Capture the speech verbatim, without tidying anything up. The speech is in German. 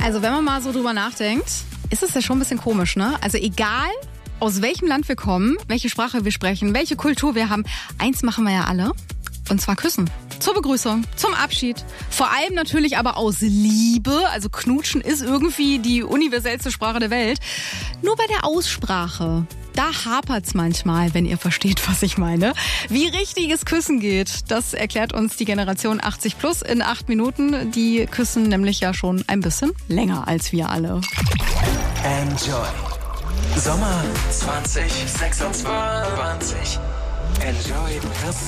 Also wenn man mal so drüber nachdenkt, ist es ja schon ein bisschen komisch, ne? Also egal, aus welchem Land wir kommen, welche Sprache wir sprechen, welche Kultur wir haben, eins machen wir ja alle, und zwar küssen. Zur Begrüßung, zum Abschied. Vor allem natürlich aber aus Liebe. Also knutschen ist irgendwie die universellste Sprache der Welt. Nur bei der Aussprache, da hapert's manchmal, wenn ihr versteht, was ich meine. Wie richtiges Küssen geht, das erklärt uns die Generation achtzig plus in acht Minuten. Die küssen nämlich ja schon ein bisschen länger als wir alle. Enjoy. Sommer zwanzig sechsundzwanzig. Enjoy.